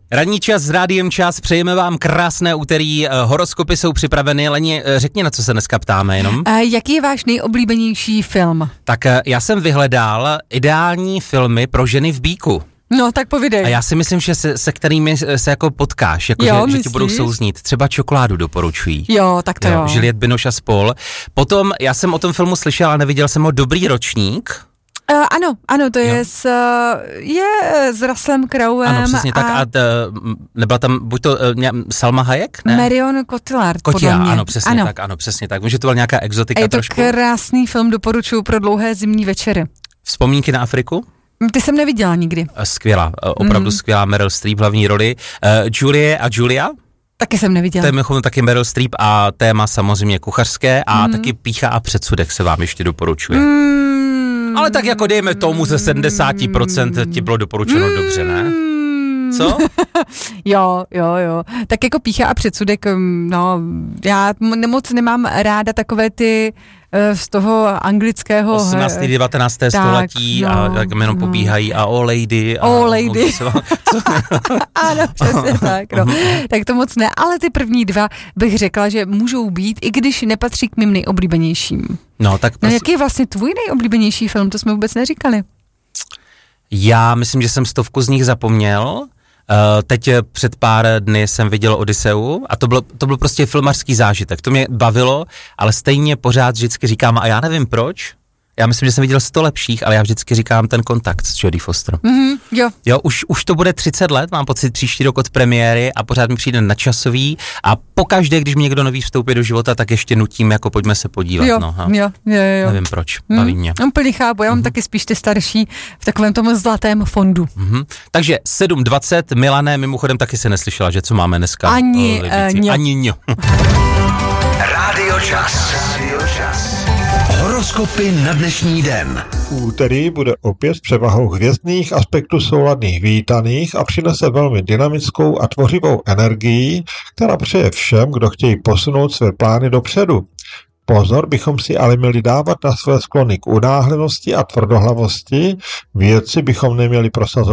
Ranní čas s Rádiem Čas, přejeme vám krásné úterý, horoskopy jsou připraveny, Leni, řekni, na co se dneska ptáme jenom. Jaký je váš nejoblíbenější film? Tak já jsem vyhledal ideální filmy pro ženy v bíku. No, tak povídej. A já si myslím, že se kterými se jako potkáš, jako že ti budou souznít. Třeba Čokoládu doporučují. Jo, tak to jo. Juliette Binoche a spol. Potom, já jsem o tom filmu slyšel, ale neviděl jsem ho, Dobrý ročník. Ano, to je s Russellem Crowem. Ano, přesně tak. A nebyla tam buď to Salma Hayek, ne? Marion Cotillard, podle mě. Ano, přesně tak. Vím, že to byla nějaká exotika. Je to trošku. Krásný film, doporučuji pro dlouhé zimní večery. Vzpomínky na Afriku? Ty jsem neviděla nikdy. Skvělá, opravdu skvělá, Meryl Streep v hlavní roli. Julie a Julia? Taky jsem neviděla. To je mimochodem taky Meryl Streep a téma samozřejmě kuchařské a taky Pýcha a předsudek se vám ještě doporučuje. Ale tak jako dejme tomu ze 70% ti bylo doporučeno dobře, ne? Co? Jo. Tak jako Pýcha a předsudek, no, já moc nemám ráda takové ty z toho anglického 18. 19. století a tak jenom pobíhají a lady. Ano, přesně tak, no. Tak to moc ne, ale ty první dva bych řekla, že můžou být, i když nepatří k mým nejoblíbenějším. No, tak jaký je vlastně tvůj nejoblíbenější film, to jsme vůbec neříkali. Já myslím, že jsem 100 z nich zapomněl. Teď před pár dny jsem viděl Odyseu a to byl prostě filmařský zážitek. To mě bavilo, ale stejně pořád vždycky říkám, a já nevím proč, já myslím, že jsem viděl 100 lepších, ale já vždycky říkám ten Kontakt s Jodie Foster. Jo, už to bude 30 let, mám pocit příští rok od premiéry a pořád mi přijde nadčasový a pokaždé, když mi někdo nový vstoupí do života, tak ještě nutím, jako pojďme se podívat. Jo. Nevím proč, baví mě. Úplně chápu, já mám taky spíš ty starší v takovém tom zlatém fondu. Takže 7:20, Milané, mimochodem taky se neslyšela, že co máme dneska. Ani Rádio Čas. Horoskopy na dnešní den. Úterý bude opět s převahou hvězdných aspektů souladných vítaných a přinese velmi dynamickou a tvořivou energii, která přeje všem, kdo chtějí posunout své plány dopředu. Pozor bychom si ale měli dávat na své sklony k unáhlenosti a tvrdohlavosti, věci bychom neměli prosazovat